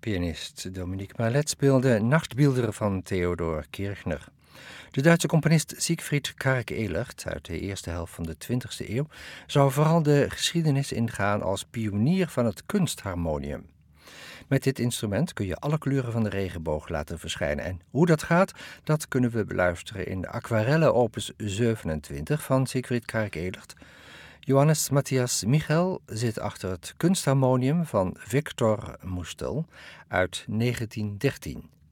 Pianist Dominique Malet speelde Nachtbilder van Theodor Kirchner. De Duitse componist Siegfried Karg-Elert uit de eerste helft van de 20e eeuw zou vooral de geschiedenis ingaan als pionier van het kunstharmonium. Met dit instrument kun je alle kleuren van de regenboog laten verschijnen. En hoe dat gaat, dat kunnen we beluisteren in de Aquarelle opus 27 van Siegfried Karg-Elert. Johannes Matthias Michel zit achter het kunstharmonium van Victor Mustel uit 1913.